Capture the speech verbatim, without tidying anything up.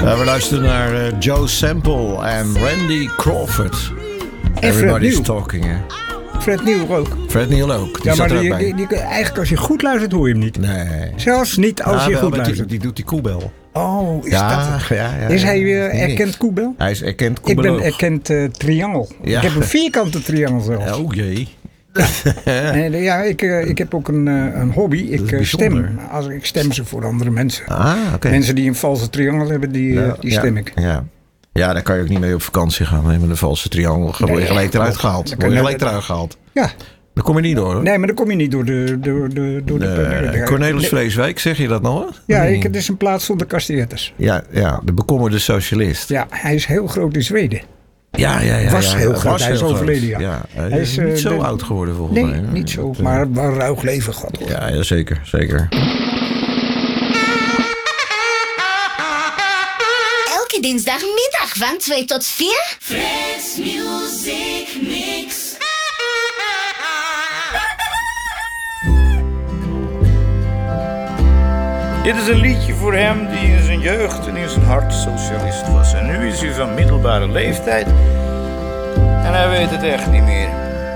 Uh, we luisteren naar uh, Joe Sample en Randy Crawford. En Everybody's Fred talking, hè? Fred Neil ook. Fred Neil ook. Die ja, maar zat die, er ook die, die, die, eigenlijk als je goed luistert hoor je hem niet. Nee. Zelfs niet als ah, je wel, goed die, luistert. Die doet die koebel. Oh, is ja, dat het? Ja, ja, is hij uh, ja, erkend koebel? Hij is erkend Ik koebeloog. ben erkend uh, triangel. Ja. Ik heb een vierkante triangel zelfs. Oh jee. en, ja, ik, uh, ik heb ook een, uh, een hobby. Ik uh, stem. Als, ik stem ze voor andere mensen. Ah, okay. Mensen die een valse triangel hebben, die, uh, die ja, stem ik. Ja. ja, daar kan je ook niet mee op vakantie gaan. Met een valse triangel. Dan word je gelijk eruit gehaald. Dan word je gelijk eruit gehaald. Ja. Daar kom je niet door, hoor. Nee, maar dan kom je niet door de... Door de, door de, de, de Cornelis nee. Vreeswijk, zeg je dat nog? Ja, ik, het is een plaats zonder kasteerders. Ja, ja, de bekommerde socialist. Ja, hij is heel groot in Zweden. Ja, ja, ja. Was ja, heel ja, groot. Was hij is heel overleden, ja. ja. Hij, hij is, is niet uh, zo de, oud geworden, volgens nee, mij. Nee, niet zo. Dat, maar wel ruig leven gehad. Hoor. Ja, ja, zeker, zeker. Elke dinsdagmiddag van twee tot vier. Fred's Music Mix. Dit is een liedje voor hem die in zijn jeugd en in zijn hart socialist was. En nu is hij van middelbare leeftijd en hij weet het echt niet meer.